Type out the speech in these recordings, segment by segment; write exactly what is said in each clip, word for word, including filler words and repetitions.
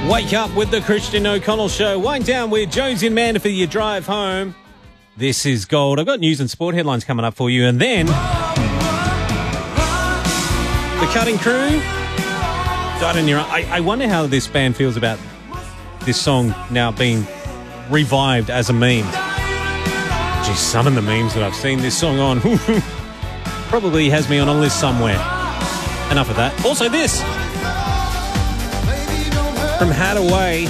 Wake up with the Christian O'Connell Show. Wind down with Jonesy and Amanda for your drive home. This is Gold. I've got news and sport headlines coming up for you. And then the Cutting Crew. Died in your, I, I wonder how this band feels about this song now being revived as a meme. Geez, some of the memes that I've seen this song on probably has me on a list somewhere. Enough of that. Also this. From Hadaway,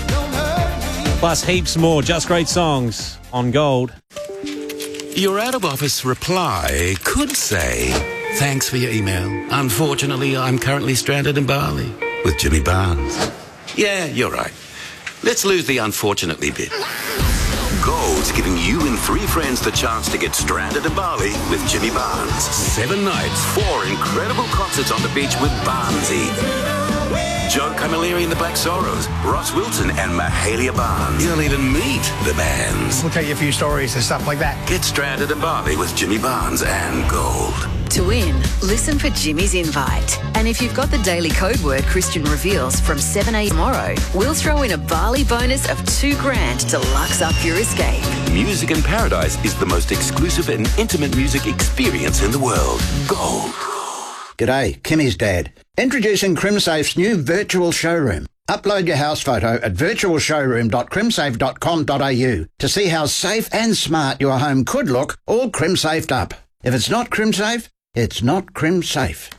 plus heaps more, just great songs on Gold. Your out-of-office reply could say, thanks for your email. Unfortunately, I'm currently stranded in Bali with Jimmy Barnes. Yeah, you're right. Let's lose the unfortunately bit. Gold's giving you and three friends the chance to get stranded in Bali with Jimmy Barnes. Seven nights, four incredible concerts on the beach with Barnesy. Joe Camilleri and the Black Sorrows, Ross Wilson and Mahalia Barnes. You'll even meet the bands. We'll tell you a few stories and stuff like that. Get stranded in Bali with Jimmy Barnes and Gold. To win, listen for Jimmy's invite. And if you've got the daily code word Christian reveals from seven a.m. tomorrow, we'll throw in a Bali bonus of two grand to lux up your escape. Music in Paradise is the most exclusive and intimate music experience in the world. Gold. G'day, Kimmy's dad. Introducing CrimSafe's new virtual showroom. Upload your house photo at virtual showroom dot crimsafe dot com dot a u to see how safe and smart your home could look, all CrimSafed up. If it's not CrimSafe, it's not CrimSafe.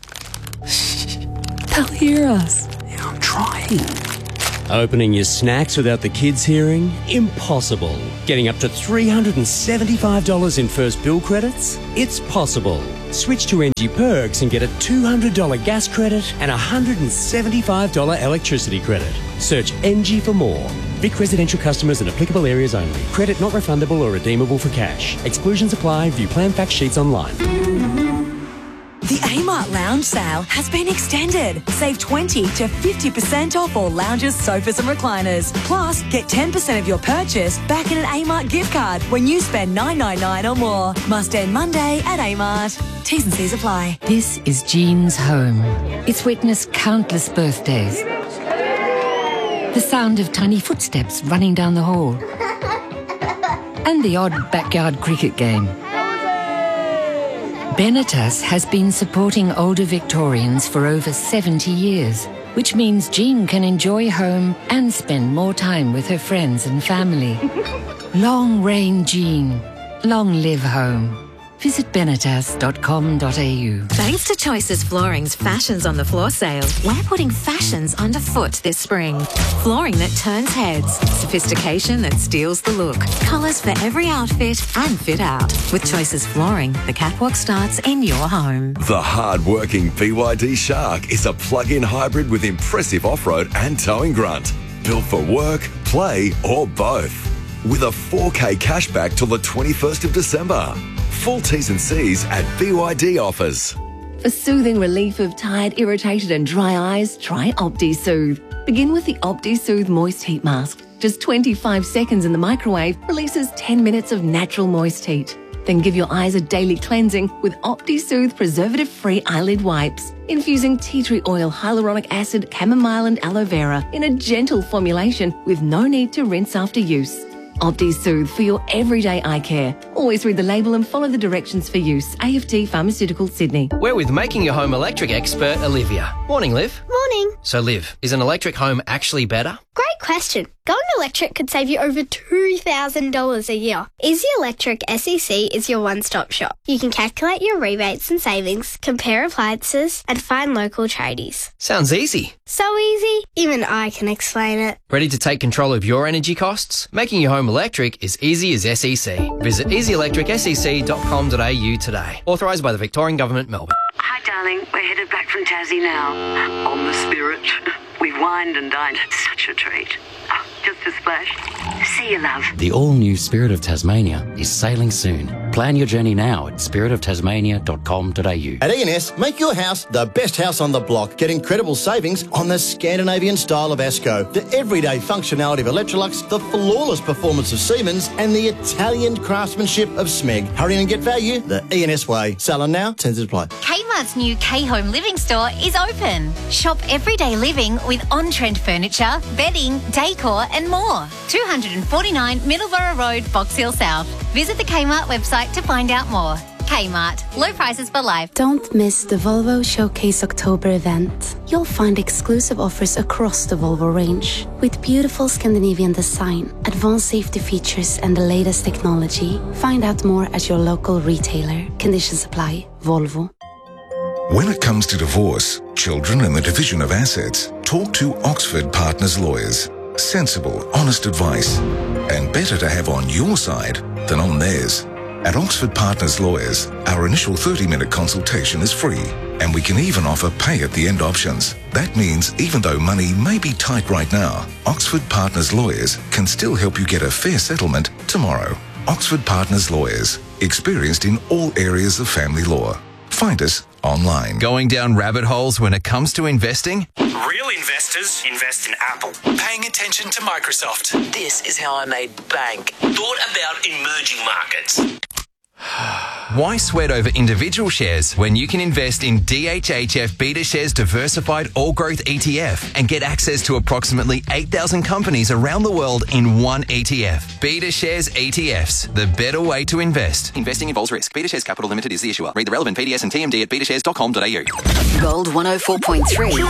They'll hear us. Yeah, I'm trying. Opening your snacks without the kids hearing? Impossible. Getting up to three hundred seventy-five dollars in first bill credits? It's possible. Switch to N G Perks and get a two hundred dollars gas credit and a one hundred seventy-five dollars electricity credit. Search N G for more. Vic residential customers in applicable areas only. Credit not refundable or redeemable for cash. Exclusions apply. View plan fact sheets online. The Amart Lounge sale has been extended. Save twenty to fifty percent off all lounges, sofas and recliners. Plus, get ten percent of your purchase back in an Amart gift card when you spend nine ninety-nine or more. Must end Monday at Amart. T's and C's apply. This is Jean's home. It's witnessed countless birthdays. The sound of tiny footsteps running down the hall. And the odd backyard cricket game. Benetas has been supporting older Victorians for over seventy years, which means Jean can enjoy home and spend more time with her friends and family. Long reign Jean. Long live home. Visit benetas dot com dot a u. Thanks to Choices Flooring's Fashions on the Floor sale, we're putting fashions underfoot this spring. Flooring that turns heads, sophistication that steals the look, colours for every outfit and fit out. With Choices Flooring, the catwalk starts in your home. The hard-working B Y D Shark is a plug-in hybrid with impressive off-road and towing grunt. Built for work, play or both. With a four K cashback till the twenty-first of December. Full T's and C's at B Y D offers. For soothing relief of tired, irritated and dry eyes, try OptiSoothe. Begin with the OptiSoothe Moist Heat Mask. Just twenty-five seconds in the microwave releases ten minutes of natural moist heat. Then give your eyes a daily cleansing with OptiSoothe preservative-free eyelid wipes. Infusing tea tree oil, hyaluronic acid, chamomile and aloe vera in a gentle formulation with no need to rinse after use. OptiSoothe for your everyday eye care. Always read the label and follow the directions for use. A F T Pharmaceuticals, Sydney. We're with Making Your Home Electric expert Olivia. Morning, Liv. Morning. So, Liv, is an electric home actually better? Great question. Going electric could save you over two thousand dollars a year. Easy Electric S E C is your one-stop shop. You can calculate your rebates and savings, compare appliances, and find local tradies. Sounds easy. So easy, even I can explain it. Ready to take control of your energy costs? Making your home electric is easy as S E C. Visit easy electric s e c dot com dot a u today. Authorised by the Victorian Government, Melbourne. Hi, darling. We're headed back from Tassie now. On the Spirit. We've wined and dined. Such a treat. Oh, just a splash. See you, love. The all-new Spirit of Tasmania is sailing soon. Plan your journey now at spirit of tasmania dot com dot a u. At E and S, make your house the best house on the block. Get incredible savings on the Scandinavian style of Asco, the everyday functionality of Electrolux, the flawless performance of Siemens, and the Italian craftsmanship of Smeg. Hurry and get value the E and S way. Selling now, terms apply. Kmart's new K-Home Living store is open. Shop everyday living with on-trend furniture, bedding, decor and more. two forty-nine Middleborough Road, Box Hill South. Visit the Kmart website to find out more. Kmart. Low prices for life. Don't miss the Volvo Showcase October event. You'll find exclusive offers across the Volvo range. With beautiful Scandinavian design, advanced safety features and the latest technology. Find out more at your local retailer. Conditions apply. Volvo. When it comes to divorce, children and the division of assets, talk to Oxford Partners Lawyers. Sensible, honest advice. And better to have on your side than on theirs. At Oxford Partners Lawyers, our initial thirty-minute consultation is free, and we can even offer pay-at-the-end options. That means even though money may be tight right now, Oxford Partners Lawyers can still help you get a fair settlement tomorrow. Oxford Partners Lawyers, experienced in all areas of family law. Find us online. Going down rabbit holes when it comes to investing? Real investors invest in Apple. Paying attention to Microsoft. This is how I made bank. Thought about emerging markets. Why sweat over individual shares when you can invest in D H H F BetaShares Diversified All Growth E T F and get access to approximately eight thousand companies around the world in one E T F? BetaShares E T Fs, the better way to invest. Investing involves risk. BetaShares Capital Limited is the issuer. Read the relevant P D S and T M D at beta shares dot com dot a u. Gold one oh four point three.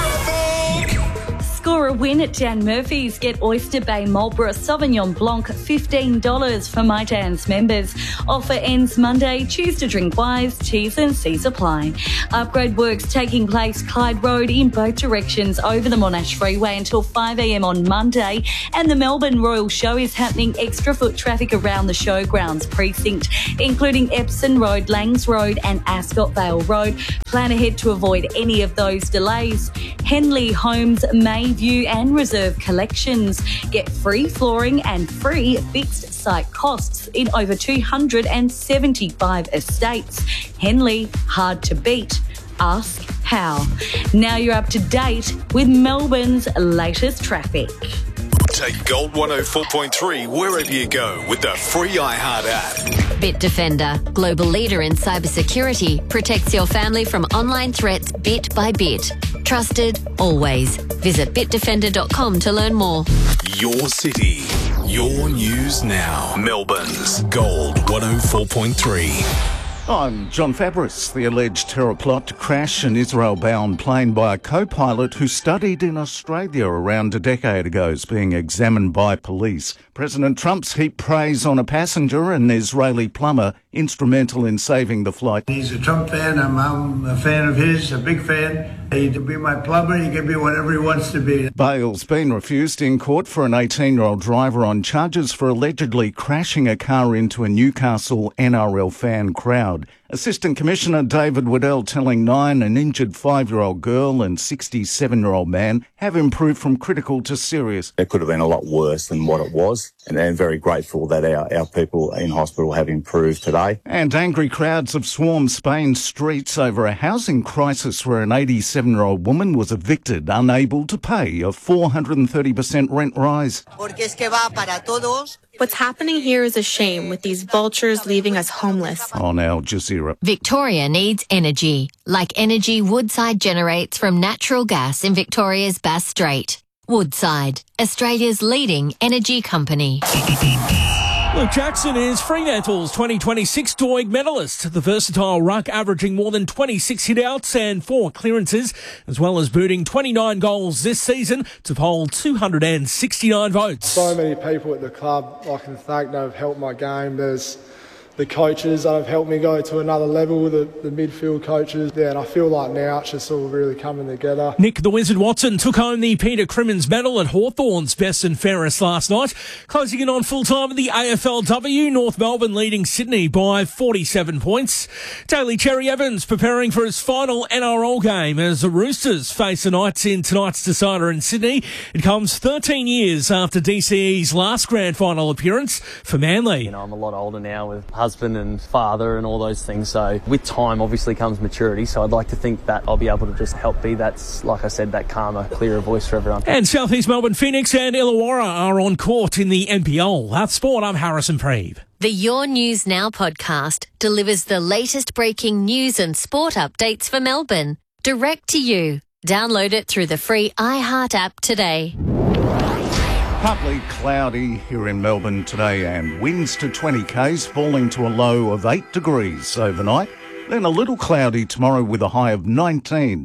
Score a win at Dan Murphy's. Get Oyster Bay Marlborough Sauvignon Blanc, fifteen dollars for My Dan's members. Offer ends Monday. Choose to drink wise. T's and C's apply. Upgrade works taking place Clyde Road in both directions over the Monash Freeway until five a m on Monday. And the Melbourne Royal Show is happening. Extra foot traffic around the showgrounds precinct, including Epsom Road, Langs Road and Ascot Vale Road. Plan ahead to avoid any of those delays. Henley Homes, Mayview and Reserve Collections. Get free flooring and free fixed site costs in over two hundred seventy-five estates. Henley, hard to beat. Ask how. Now you're up to date with Melbourne's latest traffic. Take Gold one oh four point three wherever you go with the free iHeart app. Bitdefender, global leader in cybersecurity, protects your family from online threats bit by bit. Trusted, always. Visit bitdefender dot com to learn more. Your city, your news now. Melbourne's Gold one oh four point three. I'm John Fabris. The alleged terror plot to crash an Israel-bound plane by a co-pilot who studied in Australia around a decade ago is being examined by police. President Trump's heaped praise on a passenger, an Israeli plumber, instrumental in saving the flight. He's a Trump fan. I'm, I'm a fan of his, a big fan. He can be my plumber. He can be whatever he wants to be. Bail's been refused in court for an eighteen-year-old driver on charges for allegedly crashing a car into a Newcastle N R L fan crowd. Assistant Commissioner David Waddell telling Nine an injured five-year-old girl and sixty-seven-year-old man have improved from critical to serious. It could have been a lot worse than what it was, and I'm very grateful that our, our people in hospital have improved today. And angry crowds have swarmed Spain's streets over a housing crisis where an eighty-seven-year-old woman was evicted, unable to pay a four hundred thirty percent rent rise. What's happening here is a shame, with these vultures leaving us homeless. On Al Jazeera. Victoria needs energy, like energy Woodside generates from natural gas in Victoria's Bass Strait. Woodside, Australia's leading energy company. Luke Jackson is Fremantle's twenty twenty-six Doig medalist. The versatile ruck averaging more than twenty-six hit-outs and four clearances, as well as booting twenty-nine goals this season to poll two hundred sixty-nine votes. So many people at the club I can thank that have helped my game. There's the coaches that have helped me go to another level, the, the midfield coaches. Yeah, and I feel like now it's just all really coming together. Nick the Wizard Watson took home the Peter Crimmins medal at Hawthorn's Best and Fairest last night, closing in on full-time at the A F L W. North Melbourne leading Sydney by forty-seven points. Daly Cherry Evans preparing for his final N R L game as the Roosters face the Knights in tonight's decider in Sydney. It comes thirteen years after D C E's last grand final appearance for Manly. You know, I'm a lot older now with husband husband and father and all those things. So with time, obviously, comes maturity. So I'd like to think that I'll be able to just help be that, like I said, that calmer, clearer voice for everyone. And South East Melbourne, Phoenix and Illawarra are on court in the N P L. That's sport. I'm Harrison Preeve. The Your News Now podcast delivers the latest breaking news and sport updates for Melbourne, direct to you. Download it through the free iHeart app today. Partly cloudy here in Melbourne today and winds to twenty k's falling to a low of eight degrees overnight. Then a little cloudy tomorrow with a high of nineteen.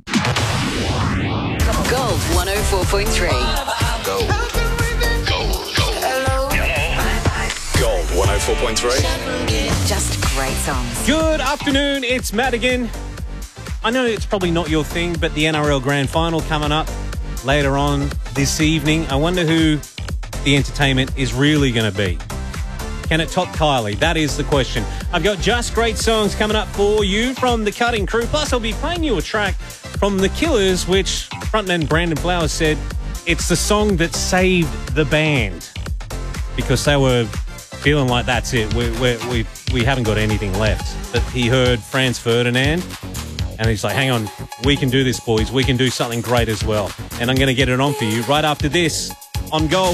Gold one oh four point three. Gold. Gold. Gold. Gold one oh four point three. Just great songs. Good afternoon, it's Matt again. I know it's probably not your thing, but the N R L Grand Final coming up later on this evening. I wonder who the entertainment is really going to be. Can it top Kylie? That is the question. I've got just great songs coming up for you from the Cutting Crew. Plus, I'll be playing you a track from The Killers, which frontman Brandon Flowers said it's the song that saved the band because they were feeling like that's it. We we we we haven't got anything left. But he heard Franz Ferdinand. And he's like, hang on, we can do this, boys. We can do something great as well. And I'm going to get it on for you right after this on Gold.